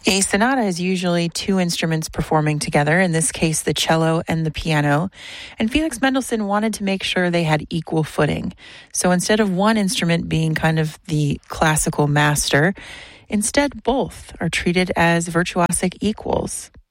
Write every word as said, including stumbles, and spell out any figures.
A sonata is usually two instruments performing together, in this case, the cello and the piano. And Felix Mendelssohn wanted to make sure they had equal footing. So instead of one instrument being kind of the classical master, instead both are treated as virtuosic equals.